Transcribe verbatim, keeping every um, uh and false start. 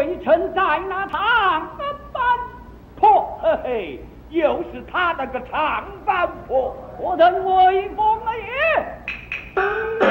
微臣在那长坂坡，嘿嘿，又是他那个长坂坡，我等威风了也。